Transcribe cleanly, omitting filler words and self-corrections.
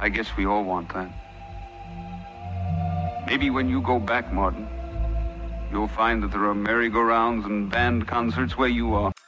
I guess we all want that. Maybe when you go back, Martin, you'll find that there are merry-go-rounds and band concerts where you are.